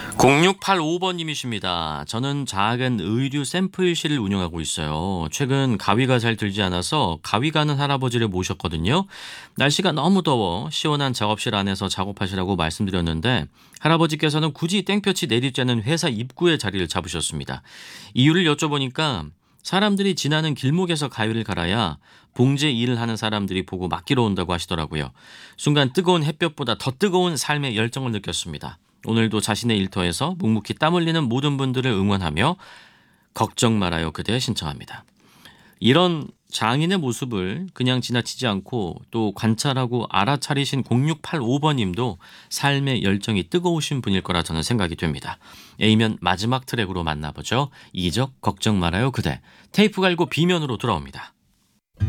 0685번님이십니다. 저는 작은 의류 샘플실을 운영하고 있어요. 최근 가위가 잘 들지 않아서 가위 가는 할아버지를 모셨거든요. 날씨가 너무 더워 시원한 작업실 안에서 작업하시라고 말씀드렸는데 할아버지께서는 굳이 땡볕이 내리지 않은 회사 입구에 자리를 잡으셨습니다. 이유를 여쭤보니까 사람들이 지나는 길목에서 가위를 갈아야 봉제 일을 하는 사람들이 보고 맡기러 온다고 하시더라고요. 순간 뜨거운 햇볕보다 더 뜨거운 삶의 열정을 느꼈습니다. 오늘도 자신의 일터에서 묵묵히 땀 흘리는 모든 분들을 응원하며 걱정 말아요 그대 신청합니다. 이런 장인의 모습을 그냥 지나치지 않고 또 관찰하고 알아차리신 0685번님도 삶의 열정이 뜨거우신 분일 거라 저는 생각이 됩니다. A면 마지막 트랙으로 만나보죠. 이적 걱정 말아요 그대. 테이프 갈고 B면으로 돌아옵니다.